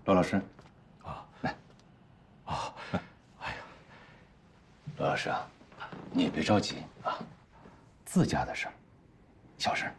罗老师， 啊， 来。 啊，哎呀， 罗老师啊，你也别着急啊，自家的事儿，小事。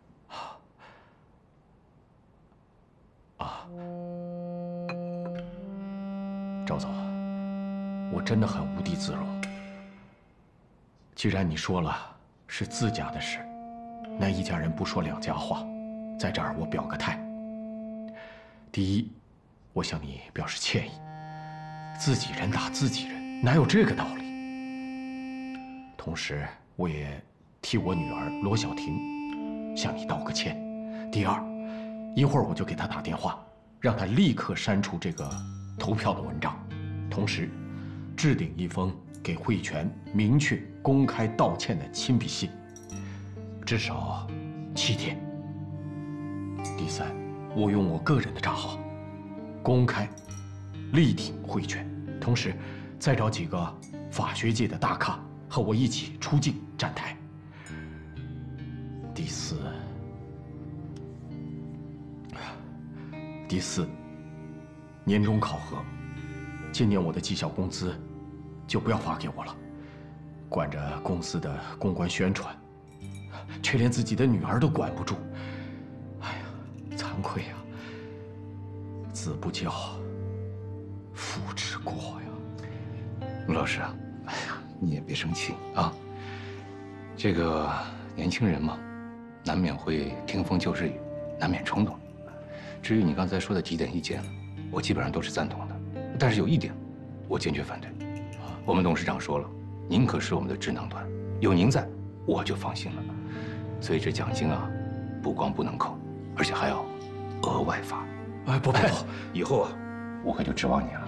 赵总，我真的很无地自容。既然你说了是自家的事，那一家人不说两家话，在这儿我表个态。第一，我向你表示歉意，自己人打自己人，哪有这个道理？同时，我也替我女儿罗小婷向你道个歉。第二，一会儿我就给她打电话，让她立刻删除这个投票的文章，同时置顶一封给慧泉明确公开道歉的亲笔信，至少7天。第三，我用我个人的账号公开力挺慧泉，同时再找几个法学界的大咖和我一起出镜站台。第四，年终考核，今年我的绩效工资就不要发给我了，管着公司的公关宣传，却连自己的女儿都管不住，哎呀，惭愧呀！子不教，父之过呀。 罗老师啊，哎呀，你也别生气啊。这个年轻人嘛，难免会听风就是雨，难免冲动。至于你刚才说的几点意见，我基本上都是赞同的。但是有一点，我坚决反对。我们董事长说了，您可是我们的智囊团，有您在，我就放心了。所以这奖金啊，不光不能扣，而且还要额外发。 哎，不， 以后啊，我可就指望你了。